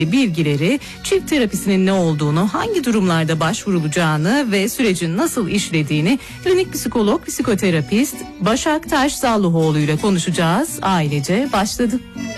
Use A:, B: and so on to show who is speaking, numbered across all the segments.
A: bilgileri, çift terapisinin ne olduğunu, hangi durumlarda başvurulacağını ve sürecin nasıl işlediğini klinik psikolog, psikoterapist Başak Taş-Zallıoğlu ile konuşacağız. Ailece başladı.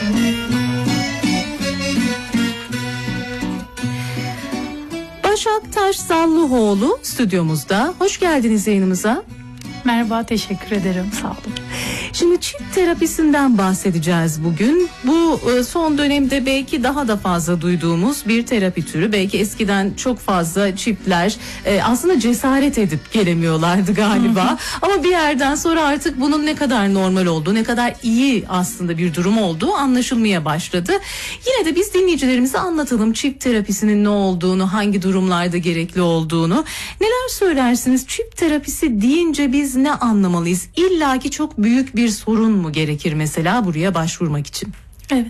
A: Başak Taş-Zallıoğlu stüdyomuzda. Hoş geldiniz yayınımıza.
B: Merhaba, teşekkür ederim. Sağ olun.
A: Şimdi çift terapisinden bahsedeceğiz bugün. Bu son dönemde belki daha da fazla duyduğumuz bir terapi türü. Belki eskiden çok fazla çiftler aslında cesaret edip gelemiyorlardı galiba. Ama bir yerden sonra artık bunun ne kadar normal olduğu, ne kadar iyi aslında bir durum olduğu anlaşılmaya başladı. Yine de biz dinleyicilerimize anlatalım çift terapisinin ne olduğunu, hangi durumlarda gerekli olduğunu. Neler söylersiniz? Çift terapisi deyince biz ne anlamalıyız? İlla ki çok büyük bir sorun mu gerekir mesela buraya başvurmak için?
B: Evet.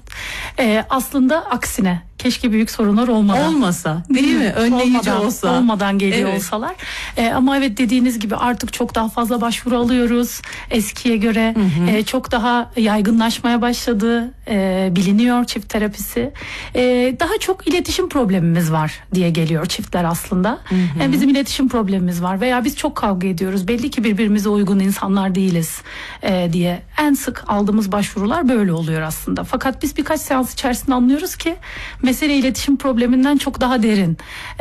B: Aslında aksine keşke büyük sorunlar
A: olmasa, değil mi? Önleyici
B: olmadan geliyor
A: evet.
B: olsalar. Ama evet, dediğiniz gibi artık çok daha fazla başvuru alıyoruz eskiye göre. Çok daha yaygınlaşmaya başladı. Biliniyor çift terapisi. Daha çok iletişim problemimiz var diye geliyor çiftler aslında. Bizim iletişim problemimiz var veya biz çok kavga ediyoruz. Belli ki birbirimize uygun insanlar değiliz diye en sık aldığımız başvurular böyle oluyor aslında. Fakat biz birkaç seans içerisinde anlıyoruz ki mesele iletişim probleminden çok daha derin,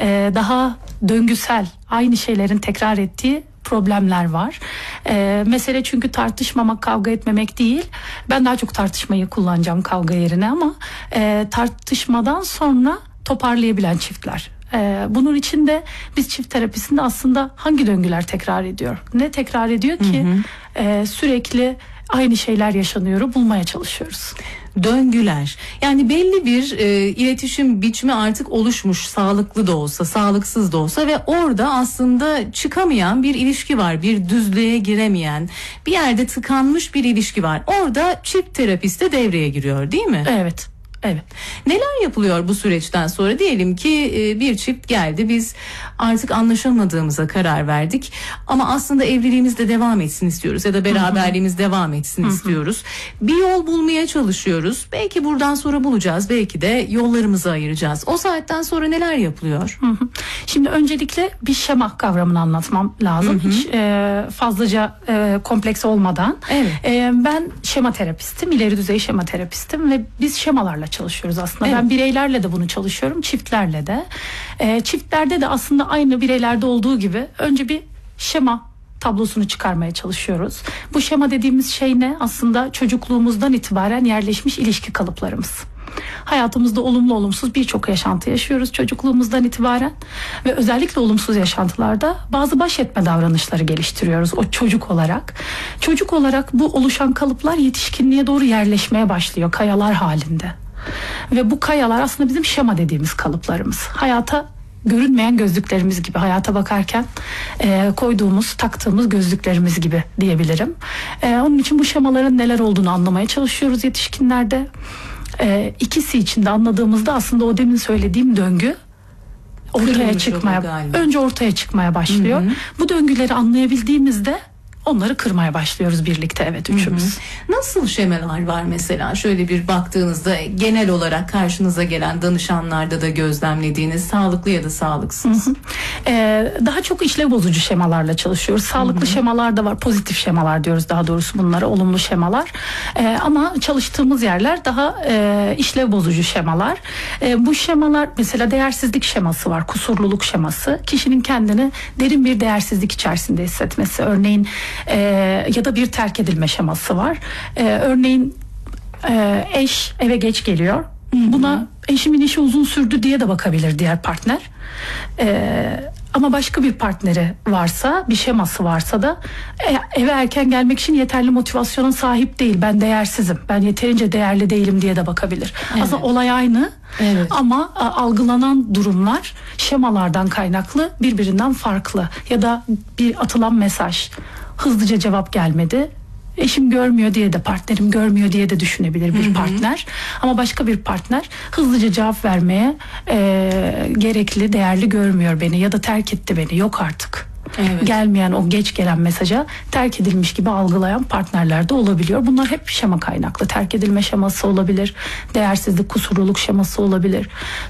B: daha döngüsel, aynı şeylerin tekrar ettiği problemler var. Mesele çünkü tartışmamak, kavga etmemek değil. Ben daha çok tartışmayı kullanacağım kavga yerine ama tartışmadan sonra toparlayabilen çiftler. Bunun için de biz çift terapisinde aslında hangi döngüler tekrar ediyor? Ne tekrar ediyor ki? Sürekli aynı şeyler yaşanıyor, bulmaya çalışıyoruz.
A: Döngüler. Yani belli bir iletişim biçimi artık oluşmuş, sağlıklı da olsa, sağlıksız da olsa ve orada aslında çıkamayan bir ilişki var. Bir düzlüğe giremeyen, bir yerde tıkanmış bir ilişki var. Orada çift terapist de devreye giriyor, değil mi?
B: Evet. Evet.
A: Neler yapılıyor bu süreçten sonra? Diyelim ki bir çift geldi, biz artık anlaşamadığımıza karar verdik ama aslında evliliğimiz de devam etsin istiyoruz ya da beraberliğimiz devam etsin istiyoruz. Bir yol bulmaya çalışıyoruz. Belki buradan sonra bulacağız, belki de yollarımızı ayıracağız. O saatten sonra neler yapılıyor?
B: Şimdi öncelikle bir şema kavramını anlatmam lazım. Hiç fazlaca kompleks olmadan. Evet. Ben şema terapistim, ileri düzey şema terapistim ve biz şemalarla çalışıyoruz aslında. Evet. Ben bireylerle de bunu çalışıyorum, çiftlerle de. Çiftlerde de aslında aynı bireylerde olduğu gibi önce bir şema tablosunu çıkarmaya çalışıyoruz. Bu şema dediğimiz şey ne? Aslında çocukluğumuzdan itibaren yerleşmiş ilişki kalıplarımız. Hayatımızda olumlu olumsuz birçok yaşantı yaşıyoruz çocukluğumuzdan itibaren ve özellikle olumsuz yaşantılarda bazı baş etme davranışları geliştiriyoruz o çocuk olarak. Çocuk olarak bu oluşan kalıplar yetişkinliğe doğru yerleşmeye başlıyor kayalar halinde. Ve bu kayalar aslında bizim şema dediğimiz kalıplarımız. Hayata görünmeyen gözlüklerimiz gibi, hayata bakarken koyduğumuz, taktığımız gözlüklerimiz gibi diyebilirim. Onun için bu şemaların neler olduğunu anlamaya çalışıyoruz yetişkinlerde. İkisi için de anladığımızda aslında o demin söylediğim döngü önce ortaya çıkmaya başlıyor. Bu döngüleri anlayabildiğimizde onları kırmaya başlıyoruz birlikte, evet, üçümüz.
A: Nasıl şemalar var mesela? Şöyle bir baktığınızda genel olarak karşınıza gelen danışanlarda da gözlemlediğiniz sağlıklı ya da sağlıksız.
B: Daha çok işlev bozucu şemalarla çalışıyoruz. Sağlıklı şemalar da var, pozitif şemalar diyoruz daha doğrusu bunlara, olumlu şemalar. Ama çalıştığımız yerler daha işlev bozucu şemalar. Bu şemalar mesela değersizlik şeması var, kusurluluk şeması. Kişinin kendini derin bir değersizlik içerisinde hissetmesi. Örneğin ya da bir terk edilme şeması var. Örneğin eş eve geç geliyor. Buna eşimin işi uzun sürdü diye de bakabilir diğer partner. Ama başka bir partneri varsa, bir şeması varsa da eve erken gelmek için yeterli motivasyona sahip değil. Ben değersizim, ben yeterince değerli değilim diye de bakabilir. Evet. Aslında olay aynı ama algılanan durumlar şemalardan kaynaklı, birbirinden farklı. Ya da bir atılan mesaj, hızlıca cevap gelmedi. Eşim görmüyor diye de, partnerim görmüyor diye de düşünebilir bir partner. Ama başka bir partner hızlıca cevap vermeye gerekli, değerli görmüyor beni ya da terk etti beni, yok artık. Evet. Gelmeyen, o geç gelen mesaja terk edilmiş gibi algılayan partnerler de olabiliyor. Bunlar hep şema kaynaklı. Terk edilme şeması olabilir, değersizlik, kusurluluk şeması olabilir.